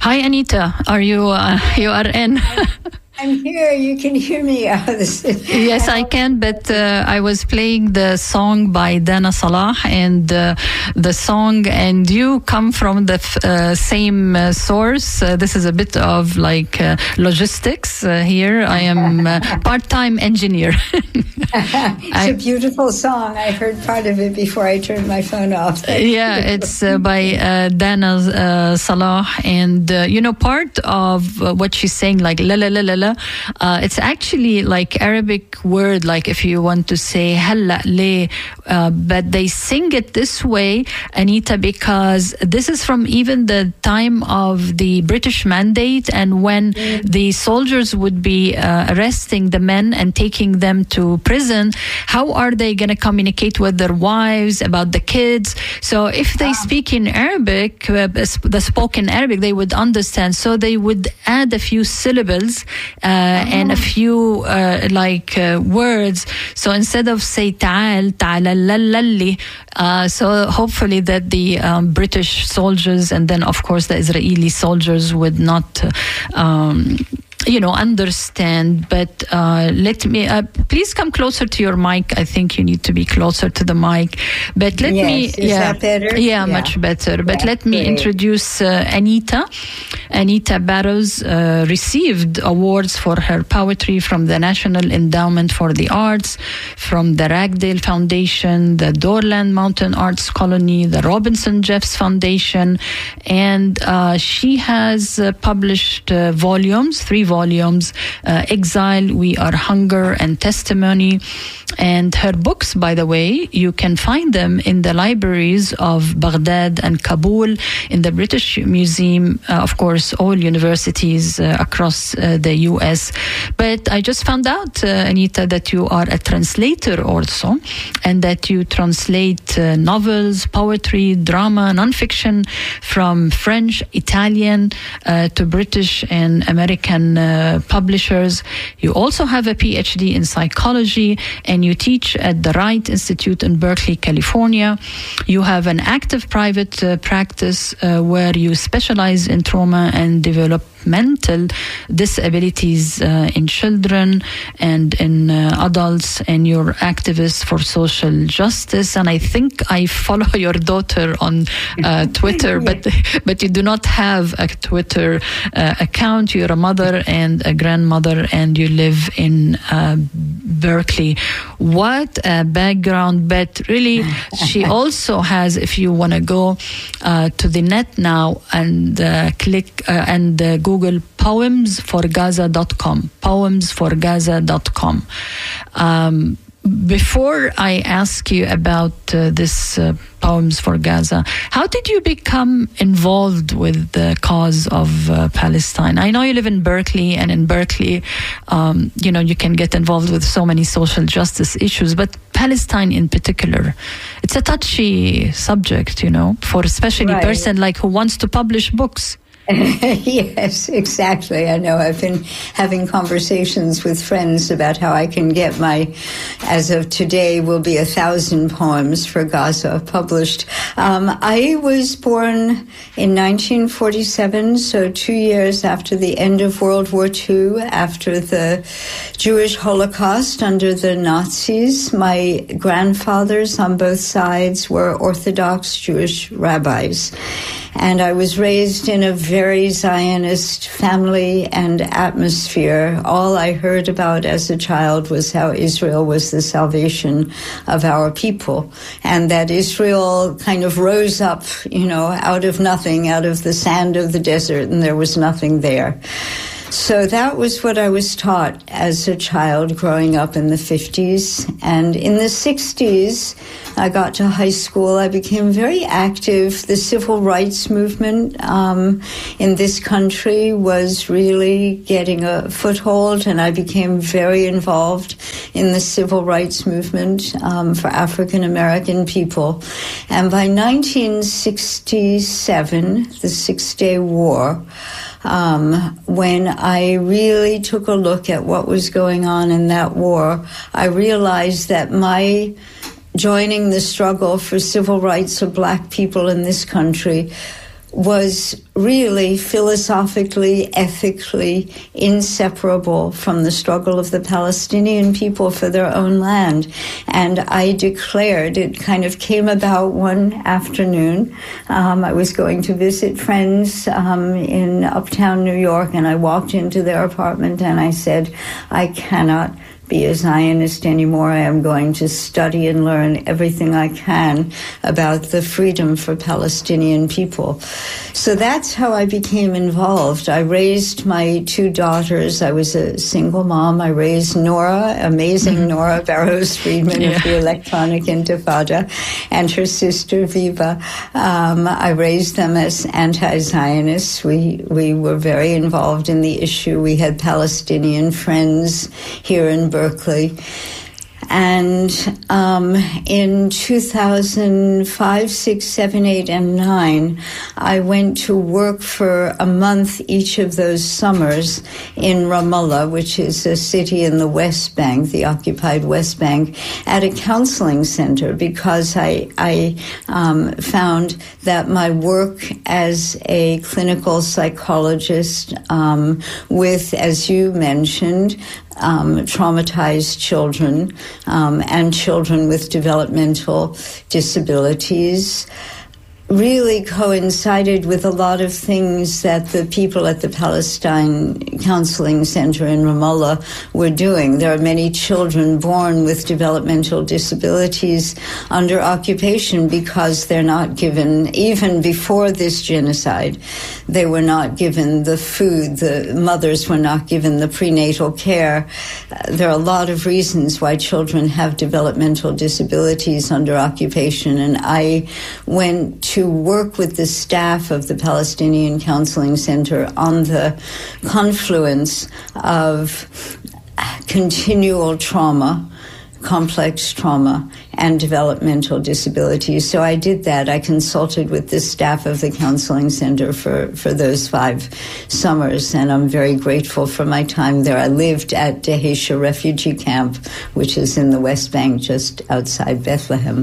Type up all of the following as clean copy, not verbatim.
Hi, Anita. Are you you are in? I'm here. You can hear me. Yes, I can, but I was playing the song by Dana Salah, and the song, and you come from the same source. This is a bit of like logistics here. I am a part-time engineer. It's a beautiful song. I heard part of it before I turned my phone off. Yeah, it's by Dana Salah, and part of what she's saying, like la la la la la. It's actually like Arabic word, like if you want to say halla le, but they sing it this way, Anita, because this is from even the time of the British Mandate, and when the soldiers would be arresting the men and taking them to prison, how are they going to communicate with their wives about the kids? So if they speak in Arabic, the spoken Arabic, they would understand. So they would add a few syllables and a few words. So instead of say ta'al, ta'alallalli, so hopefully that the British soldiers and then of course the Israeli soldiers would not understand. But let me, please come closer to your mic. I think you need to be closer to the mic. But let me, is that better? Yeah, much better. But let me introduce Anita. Anita Barrows received awards for her poetry from the National Endowment for the Arts, from the Ragdale Foundation, the Dorland Mountain Arts Colony, the Robinson Jeffs Foundation, and she has published three volumes, Exile, We Are Hunger, and Testimony. And her books, by the way, you can find them in the libraries of Baghdad and Kabul, in the British Museum, of course, all universities across the U.S. But I just found out, Anita, that you are a translator also, and that you translate novels, poetry, drama, nonfiction from French, Italian to British and American publishers. You also have a PhD in psychology, and you teach at the Wright Institute in Berkeley, California. You have an active private practice where you specialize in trauma and developmental disabilities in children and in adults, and you're activist for social justice. And I think I follow your daughter on Twitter, but you do not have a Twitter account. You're a mother and a grandmother, and you live in Berkeley. What a background. But really, she also has, if you want to go to the net now and click and Google poemsforgaza.com, poemsforgaza.com. Before I ask you about this Poems for Gaza, how did you become involved with the cause of Palestine? I know you live in Berkeley, and in Berkeley, you can get involved with so many social justice issues, but Palestine in particular, it's a touchy subject, for especially a person like who wants to publish books. Yes, exactly. I know I've been having conversations with friends about how I can get as of today, will be 1,000 poems for Gaza published. I was born in 1947, so 2 years after the end of World War II, after the Jewish Holocaust under the Nazis. My grandfathers on both sides were Orthodox Jewish rabbis. And I was raised in a very Zionist family and atmosphere. All I heard about as a child was how Israel was the salvation of our people, and that Israel kind of rose up, out of nothing, out of the sand of the desert, and there was nothing there. So that was what I was taught as a child growing up in the 50s. And in the 60s, I got to high school. I became very active. The civil rights movement in this country was really getting a foothold, and I became very involved in the civil rights movement for African American people. And by 1967, the Six-Day War, when I really took a look at what was going on in that war, I realized that my joining the struggle for civil rights of Black people in this country was really philosophically, ethically inseparable from the struggle of the Palestinian people for their own land. And I declared, it kind of came about one afternoon. I was going to visit friends in uptown New York, and I walked into their apartment and I said, I cannot be a Zionist anymore. I am going to study and learn everything I can about the freedom for Palestinian people. So that's how I became involved. I raised my two daughters. I was a single mom. I raised Nora, amazing Nora Barrows Friedman of the Electronic Intifada, and her sister Viva. I raised them as anti-Zionists. We were very involved in the issue. We had Palestinian friends here in Berkeley. And in 2005, 6, 7, 8, and 9, I went to work for a month each of those summers in Ramallah, which is a city in the West Bank, the occupied West Bank, at a counseling center, because I found that my work as a clinical psychologist with, as you mentioned, traumatized children and children with developmental disabilities really coincided with a lot of things that the people at the Palestine Counseling Center in Ramallah were doing. There are many children born with developmental disabilities under occupation because they're not given, even before this genocide, they were not given the food, the mothers were not given the prenatal care. There are a lot of reasons why children have developmental disabilities under occupation, and I went to work with the staff of the Palestinian Counseling Center on the confluence of continual trauma, complex trauma, and developmental disabilities. So I did that. I consulted with the staff of the counseling center for those 5 summers, and I'm very grateful for my time there. I lived at Dheisheh refugee camp, which is in the West Bank, just outside Bethlehem.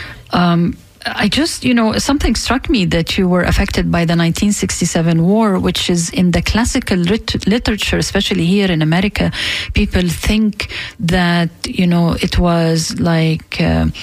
I just, something struck me that you were affected by the 1967 war, which is in the classical literature, especially here in America. People think that, it was like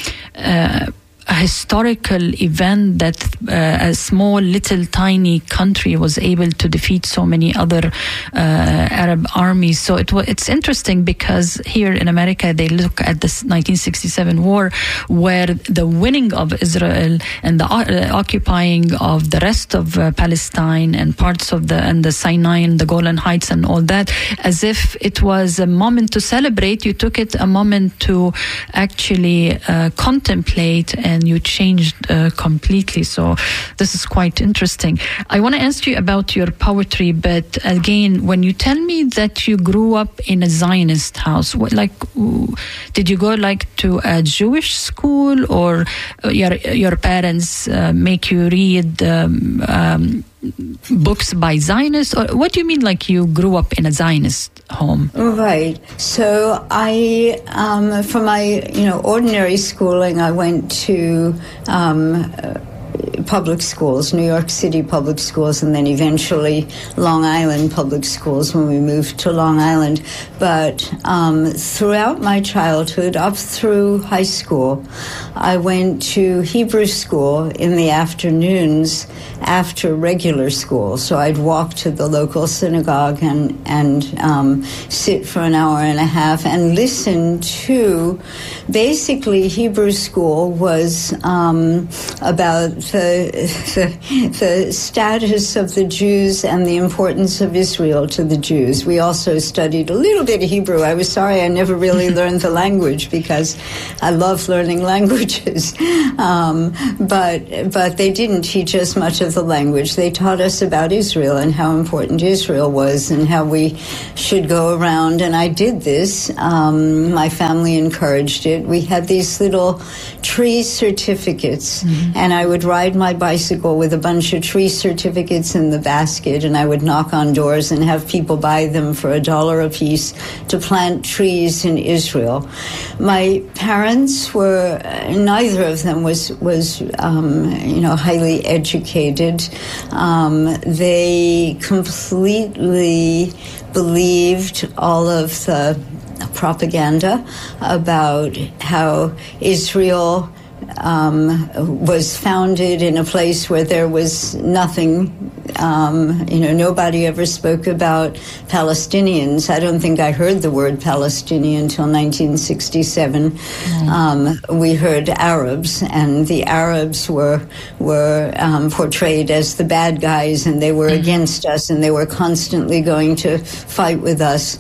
a historical event that a small, little, tiny country was able to defeat so many other Arab armies. So it's interesting because here in America, they look at this 1967 war where the winning of Israel and the occupying of the rest of Palestine and parts of the Sinai and the Golan Heights and all that, as if it was a moment to celebrate. You took it a moment to actually contemplate, and you changed completely. So this is quite interesting. I want to ask you about your poetry, but again, when you tell me that you grew up in a Zionist house, did you go to a Jewish school, or your parents make you read books by Zionists? Or what do you mean you grew up in a Zionist home? Right. So I, for my, ordinary schooling, I went to public schools, New York City public schools, and then eventually Long Island public schools when we moved to Long Island. But throughout my childhood, up through high school, I went to Hebrew school in the afternoons after regular school. So I'd walk to the local synagogue and sit for an hour and a half and listen to, basically Hebrew school was about the status of the Jews and the importance of Israel to the Jews. We also studied a little bit of Hebrew. I was sorry I never really learned the language because I love learning languages. But they didn't teach us much of the language. They taught us about Israel and how important Israel was and how we should go around. And I did this. My family encouraged it. We had these little tree certificates, and I would ride my bicycle with a bunch of tree certificates in the basket, and I would knock on doors and have people buy them for $1 a piece to plant trees in Israel. My parents were, neither of them was highly educated. They completely believed all of the propaganda about how Israel was founded in a place where there was nothing. Nobody ever spoke about Palestinians. I don't think I heard the word Palestinian until 1967. We heard Arabs, and the Arabs were portrayed as the bad guys, and they were against us, and they were constantly going to fight with us.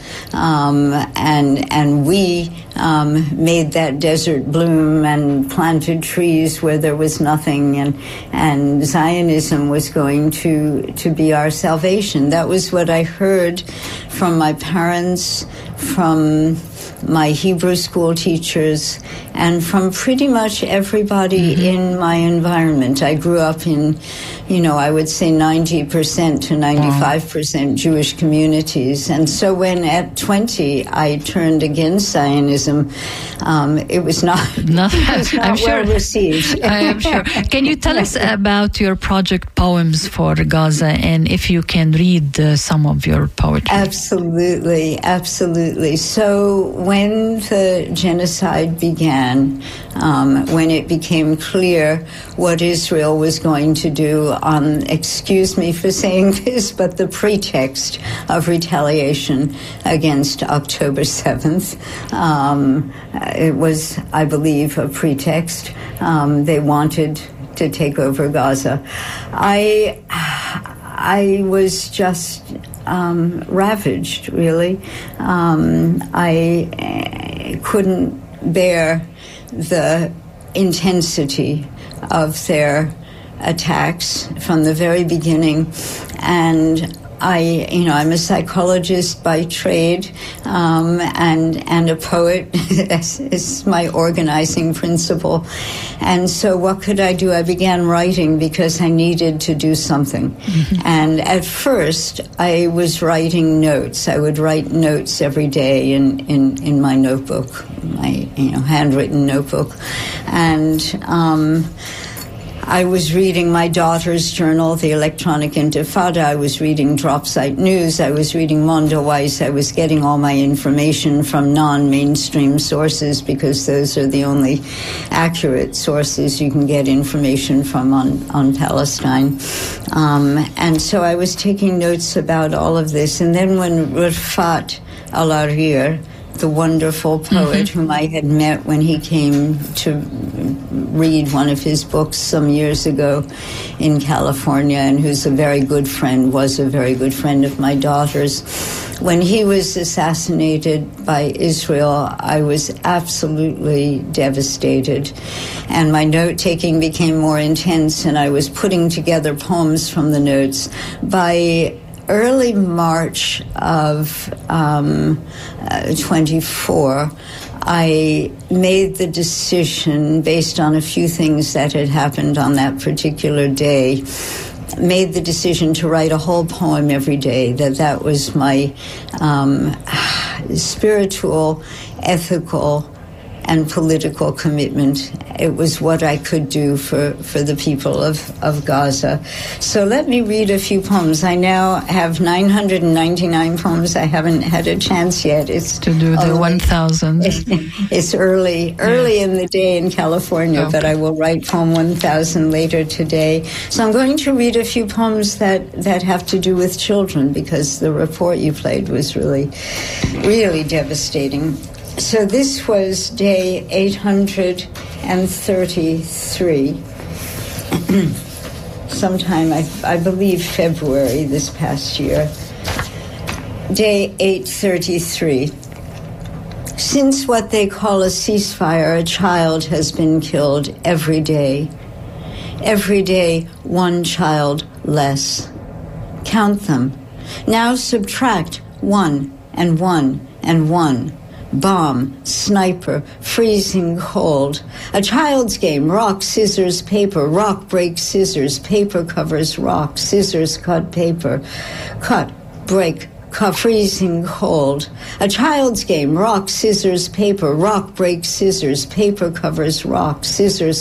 And we made that desert bloom and planted trees where there was nothing, and Zionism was going to be our salvation. That was what I heard from my parents, from my Hebrew school teachers, and from pretty much everybody in my environment. I grew up in, I would say 90% to 95% Jewish communities. And so when at 20 I turned against Zionism, it was not well received. I am sure. Can you tell us about your project Poems for Gaza, and if you can read some of your poetry? Absolutely. So when the genocide began, when it became clear what Israel was going to do on, excuse me for saying this, but the pretext of retaliation against October 7th, it was, I believe, a pretext. They wanted to take over Gaza. I was just ravaged, really. I couldn't bear the intensity of their attacks from the very beginning, and I'm a psychologist by trade, and a poet. It's my organizing principle. And so what could I do? I began writing because I needed to do something. And at first, I was writing notes. I would write notes every day in my notebook, my handwritten notebook. And I was reading my daughter's journal, The Electronic Intifada. I was reading Dropsite News. I was reading Mondo Weiss. I was getting all my information from non-mainstream sources because those are the only accurate sources you can get information from on Palestine. And so I was taking notes about all of this. And then when Rifat Al-Arir, the wonderful poet whom I had met when he came to read one of his books some years ago in California, and who's a very good friend, was a very good friend of my daughter's. When he was assassinated by Israel, I was absolutely devastated, and my note-taking became more intense, and I was putting together poems from the notes. By early March of 24, I made the decision, based on a few things that had happened on that particular day, made the decision to write a whole poem every day, that was my spiritual, ethical, and political commitment. It was what I could do for the people of Gaza. So let me read a few poems. I now have 999 poems. I haven't had a chance yet. It's to do the 1,000. It's early in the day in California, but I will write poem 1,000 later today. So I'm going to read a few poems that have to do with children, because the report you played was really, really devastating. So this was day 833, sometime, I believe, February this past year. Day 833. Since what they call a ceasefire, a child has been killed every day. Every day, one child less. Count them. Now subtract 1 and 1 and 1. bomb, sniper, freezing cold. A child's game, rock, scissors, paper, rock breaks scissors, paper covers rock, scissors cut paper, cut, break, freezing cold. A child's game, rock, scissors, paper, rock breaks scissors, paper covers rock, scissors